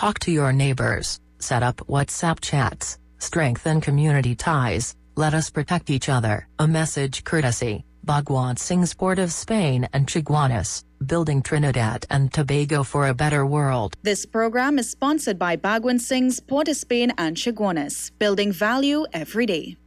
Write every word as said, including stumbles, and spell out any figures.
Talk to your neighbors, set up WhatsApp chats, strengthen community ties, let us protect each other. A message courtesy, Bhagwan Singh Sport of Spain and Chaguanas, building Trinidad and Tobago for a better world. This program is sponsored by Bhagwan Singh Sport of Spain and Chaguanas, building value every day.